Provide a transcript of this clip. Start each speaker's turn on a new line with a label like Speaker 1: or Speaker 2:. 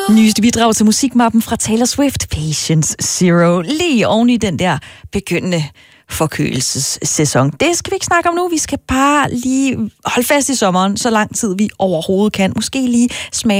Speaker 1: Nyeste bidrag til musikmappen fra Taylor Swift, Patience Zero, lige oven i den der begyndende forkølelsessæson. Det skal vi ikke snakke om nu. Vi skal bare lige holde fast i sommeren, så lang tid vi overhovedet kan. Måske lige smage